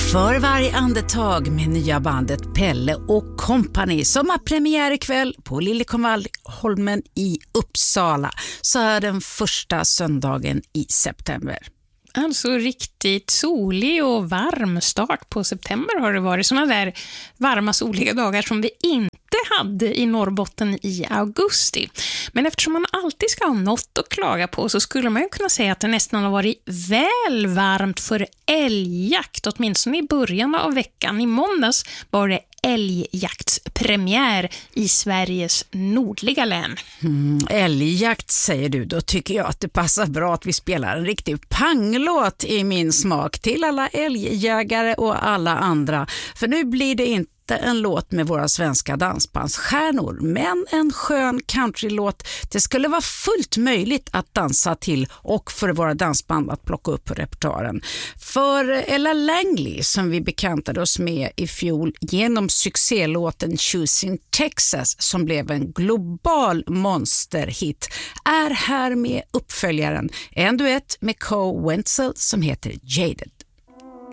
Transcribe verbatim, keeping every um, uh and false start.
För varje andetag med nya bandet Pelle och Company som har premiär ikväll på Liljekonvalholmen i Uppsala, så är den första söndagen i september. Alltså riktigt solig och varm start på september har det varit. Såna där varma soliga dagar som vi inte hade i Norrbotten i augusti. Men eftersom man alltid ska ha något att klaga på så skulle man ju kunna säga att det nästan har varit väl varmt för älgjakt, åtminstone i början av veckan. I måndags var det älgjaktspremiär i Sveriges nordliga län. Mm, älgjakt säger du, då tycker jag att det passar bra att vi spelar en riktig panglåt i min smak till alla älgjägare och alla andra. För nu blir det inte en låt med våra svenska dansbandsstjärnor, men en skön countrylåt. Det skulle vara fullt möjligt att dansa till och för våra dansband att plocka upp på repertoaren. För Ella Langley, som vi bekantade oss med i fjol genom succélåten Choosing Texas, som blev en global monsterhit, är här med uppföljaren, en duett med Co Wenzel som heter Jaded.